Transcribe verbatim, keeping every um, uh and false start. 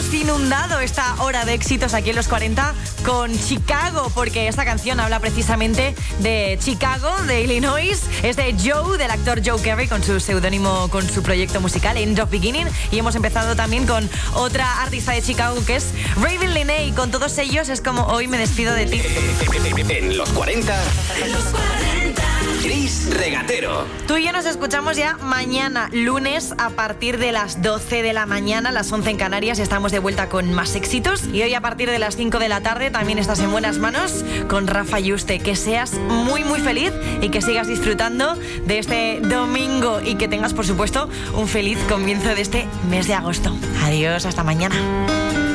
hemos inundado esta hora de éxitos aquí en Los cuarenta con Chicago, porque esta canción habla precisamente de Chicago, de Illinois. Es de Joe, del actor Joe Carey, con su seudónimo, con su proyecto musical End of Beginning. Y hemos empezado también con otra artista de Chicago, que es Raven Linney. Y con todos ellos es como hoy me despido de ti. En Los cuarenta, en Los cuarenta, Chris Regatero. Tú y yo nos escuchamos ya mañana, lunes, a partir de las doce de la mañana, las once en Canarias. Estamos de vuelta con más éxitos. Y hoy a partir de las cinco de la tarde también estás en buenas manos con Rafa Yuste. Que seas muy, muy feliz y que sigas disfrutando de este domingo y que tengas, por supuesto, un feliz comienzo de este mes de agosto. Adiós, hasta mañana.